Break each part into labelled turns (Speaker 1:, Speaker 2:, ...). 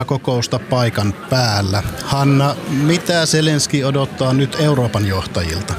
Speaker 1: kokousta paikan päällä. Hanna, mitä Zelenski odottaa nyt Euroopan johtajilta?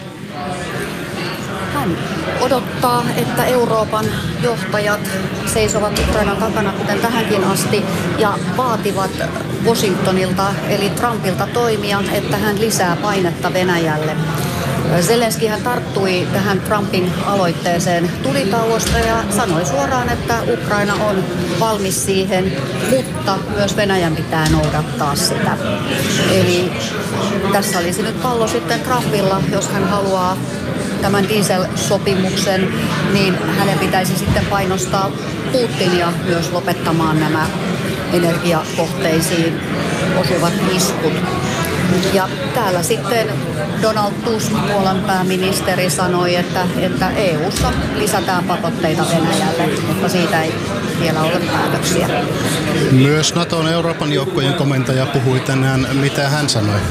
Speaker 2: Hän odottaa, että Euroopan johtajat seisovat Ukrainan takana, kuten tähänkin asti, ja vaativat Washingtonilta eli Trumpilta toimia, että hän lisää painetta Venäjälle. Zelenski hän tarttui tähän Trumpin aloitteeseen tulitauosta ja sanoi suoraan, että Ukraina on valmis siihen, mutta myös Venäjän pitää noudattaa sitä. Eli tässä olisi nyt pallo sitten Trumpilla, jos hän haluaa tämän dieselsopimuksen, niin hänen pitäisi sitten painostaa Putinia myös lopettamaan nämä energiakohteisiin osuvat iskut. Ja täällä sitten Donald Tusk, Puolan pääministeri, sanoi, että EU:ssa lisätään pakotteita Venäjälle, mutta siitä ei vielä ole päätöksiä.
Speaker 1: Myös Naton Euroopan joukkojen komentaja puhui tänään. Mitä hän sanoi?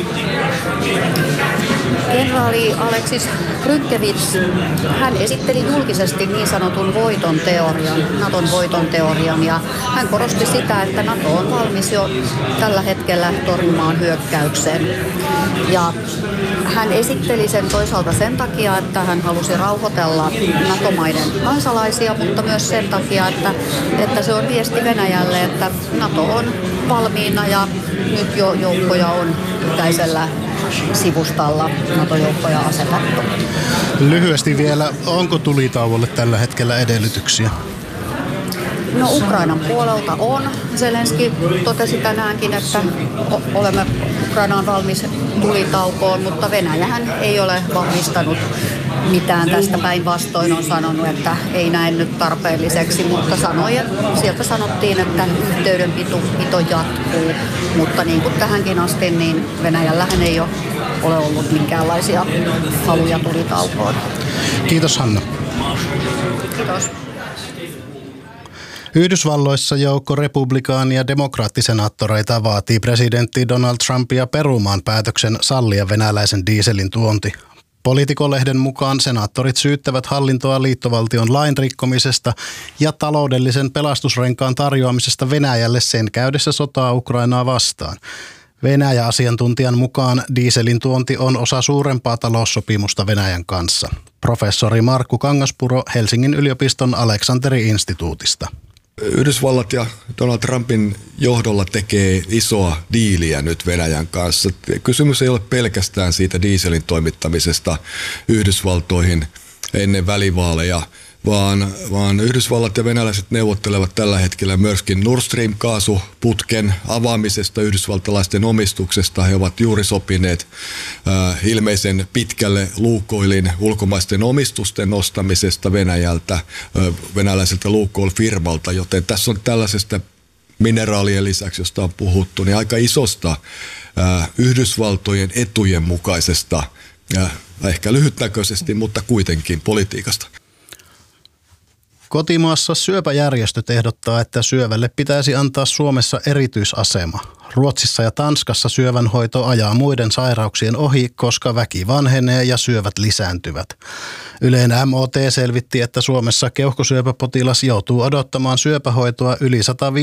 Speaker 2: Kenraali Aleksis Rynkevits, hän esitteli julkisesti niin sanotun voiton teorian, Naton voiton teorian, ja hän korosti sitä, että Nato on valmis jo tällä hetkellä torjumaan hyökkäyksen. Ja hän esitteli sen toisaalta sen takia, että hän halusi rauhoitella NATO-maiden kansalaisia, mutta myös sen takia, että se on viesti Venäjälle, että NATO on valmiina ja nyt jo joukkoja on itäisellä sivustalla NATO-joukkoja asetettu.
Speaker 1: Lyhyesti vielä, onko tulitauolle tällä hetkellä edellytyksiä?
Speaker 2: No Ukrainan puolelta on. Zelenski totesi tänäänkin, että olemme Ukrainaan valmis tulitaukoon, mutta Venäjähän ei ole vahvistanut mitään tästä, päinvastoin on sanonut, että ei näe nyt tarpeelliseksi, mutta sieltä sanottiin, että yhteydenpito jatkuu, mutta niin kuin tähänkin asti, niin Venäjällähän ei ole ollut minkäänlaisia haluja tulitaukoon.
Speaker 1: Kiitos Hanna.
Speaker 2: Kiitos.
Speaker 1: Yhdysvalloissa joukko republikaani- ja demokraattisenaattoreita vaatii presidentti Donald Trumpia perumaan päätöksen sallia venäläisen dieselin tuonti. Politico-lehden mukaan senaattorit syyttävät hallintoa liittovaltion lain rikkomisesta ja taloudellisen pelastusrenkaan tarjoamisesta Venäjälle sen käydessä sotaa Ukrainaa vastaan. Venäjä-asiantuntijan mukaan dieselin tuonti on osa suurempaa taloussopimusta Venäjän kanssa. Professori Markku Kangaspuro Helsingin yliopiston Aleksanteri-instituutista.
Speaker 3: Yhdysvallat ja Donald Trumpin johdolla tekee isoa diiliä nyt Venäjän kanssa. Kysymys ei ole pelkästään siitä dieselin toimittamisesta Yhdysvaltoihin ennen välivaaleja, vaan Yhdysvallat ja venäläiset neuvottelevat tällä hetkellä myöskin Nord Stream-kaasuputken avaamisesta yhdysvaltalaisten omistuksesta. He ovat juuri sopineet ilmeisen pitkälle Lukoilin ulkomaisten omistusten nostamisesta Venäjältä, venäläiseltä Lukoil-firmalta, joten tässä on tällaisesta mineraalien lisäksi, josta on puhuttu, niin aika isosta Yhdysvaltojen etujen mukaisesta, ehkä lyhytnäköisesti, mutta kuitenkin politiikasta.
Speaker 1: Kotimaassa syöpäjärjestöt ehdottaa, että syövälle pitäisi antaa Suomessa erityisasema. Ruotsissa ja Tanskassa syövänhoito ajaa muiden sairauksien ohi, koska väki vanhenee ja syövät lisääntyvät. Ylen MOT selvitti, että Suomessa keuhkosyöpäpotilas joutuu odottamaan syöpähoitoa yli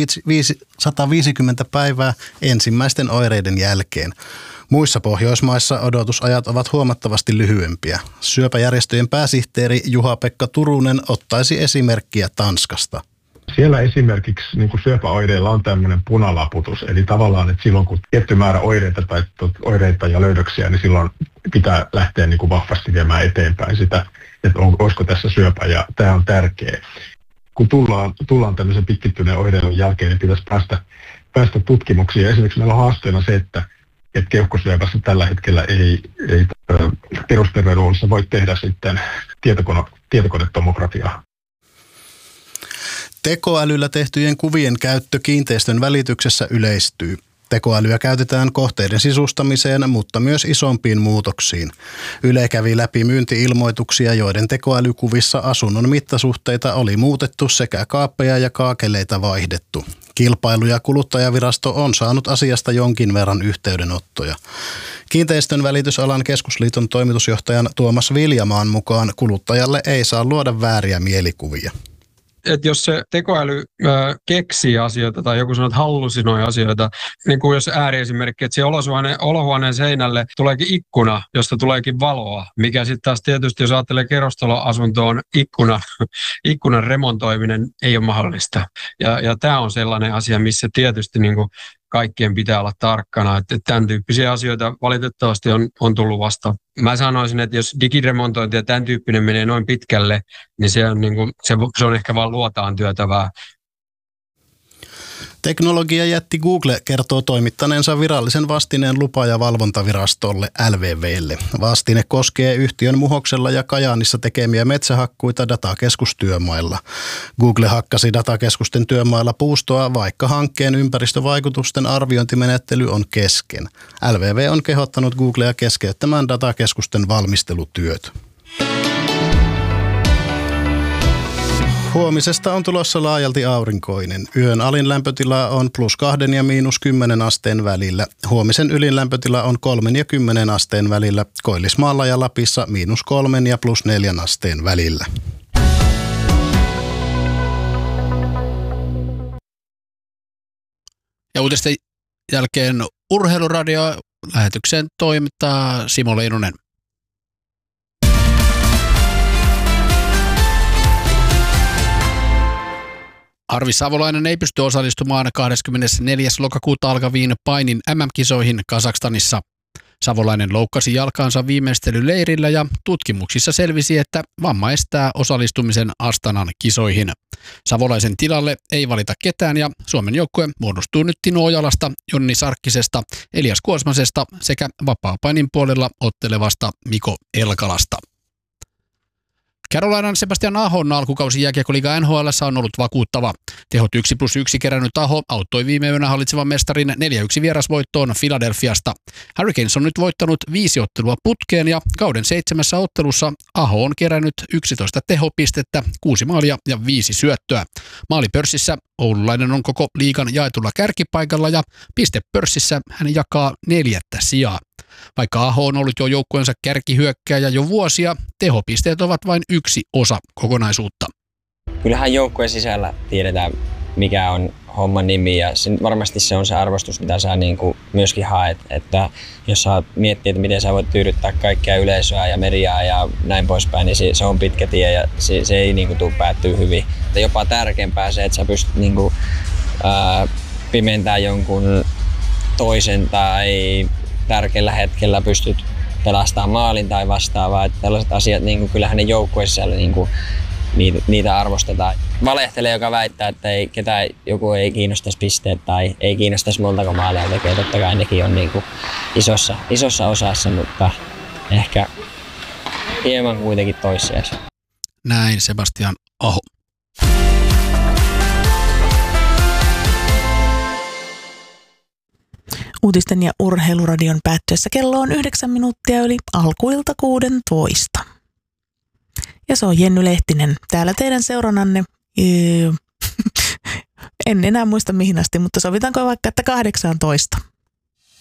Speaker 1: 150 päivää ensimmäisten oireiden jälkeen. Muissa Pohjoismaissa odotusajat ovat huomattavasti lyhyempiä. Syöpäjärjestöjen pääsihteeri Juha-Pekka Turunen ottaisi esimerkkiä Tanskasta.
Speaker 4: Siellä esimerkiksi niin kuin syöpäoireilla on tämmöinen punalaputus, eli tavallaan, että silloin kun tietty määrä oireita ja löydöksiä, niin silloin pitää lähteä niin kuin vahvasti viemään eteenpäin sitä, että olisiko tässä syöpä, ja tämä on tärkeä. Kun tullaan tämmöisen pitkittyneen oireilun jälkeen, niin pitäisi päästä tutkimuksiin. Esimerkiksi meillä on haasteena se, että keuhkosyöpässä tällä hetkellä ei perusterveydenhuollossa voi tehdä sitten tietokonetomografiaa.
Speaker 1: Tekoälyllä tehtyjen kuvien käyttö kiinteistön välityksessä yleistyy. Tekoälyä käytetään kohteiden sisustamiseen, mutta myös isompiin muutoksiin. Yle kävi läpi myynti-ilmoituksia, joiden tekoälykuvissa asunnon mittasuhteita oli muutettu sekä kaappeja ja kaakeleita vaihdettu. Kilpailu- ja kuluttajavirasto on saanut asiasta jonkin verran yhteydenottoja. Kiinteistön välitysalan keskusliiton toimitusjohtajan Tuomas Viljamaan mukaan kuluttajalle ei saa luoda vääriä mielikuvia.
Speaker 5: että jos se tekoäly keksii asioita tai joku sanoo, että hallusinoi asioita, niin kuin jos ääriesimerkki, että siihen olohuoneen seinälle tuleekin ikkuna, josta tuleekin valoa, mikä sitten taas tietysti, jos ajattelee kerrostaloasuntoon, ikkunan remontoiminen ei ole mahdollista. Ja tämä on sellainen asia, missä tietysti niin kuin kaikkien pitää olla tarkkana, että tämän tyyppisiä asioita valitettavasti on tullut vastaan. Mä sanoisin, että jos digiremontointi ja tämän tyyppinen menee noin pitkälle, niin se on, niin kuin, se on ehkä vaan luotaan työtävää.
Speaker 1: Teknologiajätti Google kertoo toimittaneensa virallisen vastineen lupa- ja valvontavirastolle LVVlle. Vastine koskee yhtiön Muhoksella ja Kajaanissa tekemiä metsähakkuita datakeskustyömailla. Google hakkasi datakeskusten työmailla puustoa, vaikka hankkeen ympäristövaikutusten arviointimenettely on kesken. LVV on kehottanut Googlea keskeyttämään datakeskusten valmistelutyöt. Huomisesta on tulossa laajalti aurinkoinen. Yön alin lämpötila on +2 ja -10 asteen välillä. Huomisen ylin lämpötila on 3 ja 10 asteen välillä. Koillismaalla ja Lapissa -3 ja +4 asteen välillä.
Speaker 6: Ja uutisten jälkeen Urheiluradio -lähetykseen toimittaa Simo Leinonen. Harvi Savolainen ei pysty osallistumaan 24. lokakuuta alkaviin painin MM-kisoihin Kazakstanissa. Savolainen loukkasi jalkaansa viimeistelyleirillä ja tutkimuksissa selvisi, että vamma estää osallistumisen Astanan kisoihin. Savolaisen tilalle ei valita ketään ja Suomen joukkue muodostuu nyt Tino Ojalasta, Jonni Sarkkisesta, Elias Kuosmasesta sekä vapaapainin puolella ottelevasta Miko Elkalasta. Carolinan Sebastian Ahon alkukausi jääkiekkoliiga NHL:ssä on ollut vakuuttava. Tehot 1+1 kerännyt Aho auttoi viime yönä hallitsevan mestarin 4-1 vierasvoittoon Philadelphiasta. Hurricanes on nyt voittanut 5 ottelua putkeen ja kauden 7 ottelussa Aho on kerännyt 11 tehopistettä, 6 maalia ja 5 syöttöä. Maalipörssissä oululainen on koko liigan jaetulla kärkipaikalla ja pistepörssissä hän jakaa 4. sijaa. Vaikka Aho on ollut jo joukkueensa kärkihyökkääjä jo vuosia, tehopisteet ovat vain yksi osa kokonaisuutta.
Speaker 7: Kyllähän joukkueen sisällä tiedetään, mikä on homman nimi ja varmasti se on se arvostus, mitä sä niin kuin myöskin haet. Että jos sä miettii, että miten sä voit tyydyttää kaikkea yleisöä ja mediaa ja näin poispäin, niin se on pitkä tie ja se ei niin kuin tule päättyä hyvin. Ja jopa tärkeämpää se, että sä pystyt niin kuin, pimentämään jonkun toisen tai tärkeällä hetkellä pystyt pelastamaan maalin tai vastaavaa. Että tällaiset asiat, niin kuin, kyllähän ne joukkueissa niin kuin, niitä arvostetaan. Valehtelee, joka väittää, että joku ei kiinnostaisi pisteet tai ei kiinnostaisi montako maalia tekee. Totta kai nekin on niin kuin isossa osassa, mutta ehkä hieman kuitenkin toissijaisia.
Speaker 6: Näin Sebastian Aho.
Speaker 8: Uutisten ja urheiluradion päättyessä kello on 9 minuuttia yli alkuilta 16. Ja se on Jenny Lehtinen täällä teidän seurannanne. En enää muista mihin asti, mutta sovitaanko vaikka, että 18.